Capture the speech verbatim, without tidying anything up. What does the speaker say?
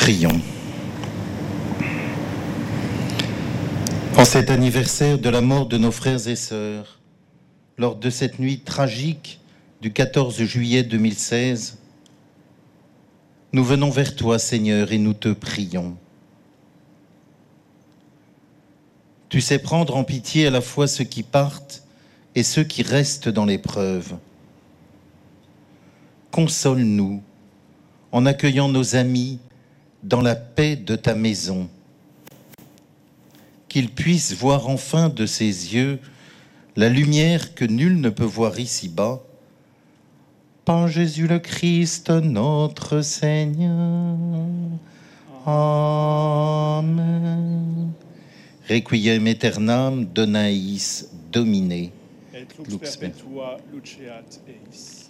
Prions. En cet anniversaire de la mort de nos frères et sœurs, lors de cette nuit tragique du quatorze juillet deux mille seize, nous venons vers toi, Seigneur, et nous te prions. Tu sais prendre en pitié à la fois ceux qui partent et ceux qui restent dans l'épreuve. Console-nous en accueillant nos amis dans la paix de ta maison, qu'ils puissent voir enfin de ses yeux la lumière que nul ne peut voir ici-bas, par Jésus le Christ, notre Seigneur. Amen. Requiem aeternam Donaeis Domine. Et lux perpetua luceat eis.